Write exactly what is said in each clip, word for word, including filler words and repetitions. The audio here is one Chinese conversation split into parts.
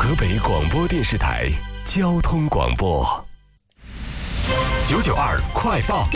河北广播电视台交通广播九九二快报。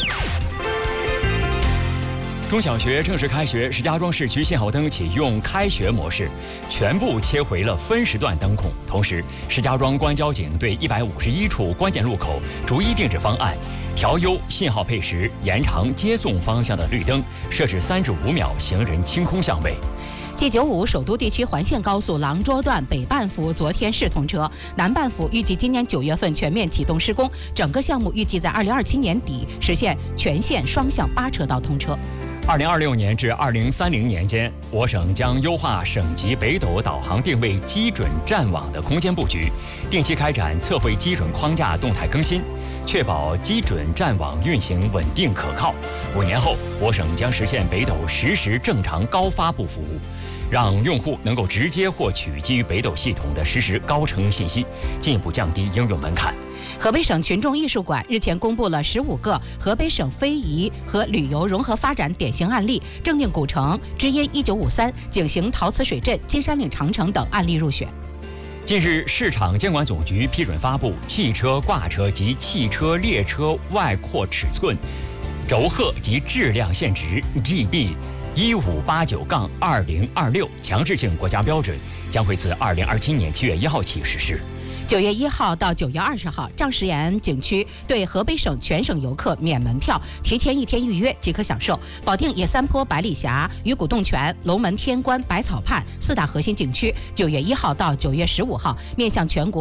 中小学正式开学，石家庄市区信号灯启用开学模式，全部切回了分时段灯控。同时，石家庄关交警对一百五十一处关键路口逐一定制方案，调优信号配时，延长接送方向的绿灯，设置三至五秒行人清空相位。 G 九五首都地区环线高速廊捉段北半幅昨天试通车，南半幅预计今年九月份全面启动施工，整个项目预计在二零二七年底实现全线双向八车道通车。 二零二六年至二零三零年间，我省将优化省级北斗导航定位基准站网的空间布局，定期开展测绘基准框架动态更新，确保基准站网运行稳定可靠。五年后，我省将实现北斗实时正常高发布服务，让用户能够直接获取基于北斗系统的实时高程信息，进一步降低应用门槛。 河北省群众艺术馆日前公布了十五个河北省非遗和旅游融合发展典型案例，正定古城、知音一九五三、景行陶瓷水镇、金山岭长城等案例入选。 近日，市场监管总局批准发布汽车挂车及汽车列车外扩尺寸、轴荷及质量限值 G B 一五八九杠二零二六强制性国家标准，将会自二零二七年七月一号起实施。 九月一号到九月二十号，丈石岩景区对河北省全省游客免门票，提前一天预约即可享受。保定野三坡、百里峡、鱼骨洞泉、龙门天关、百草畔四大核心景区，九月一号到九月十五号面向全国。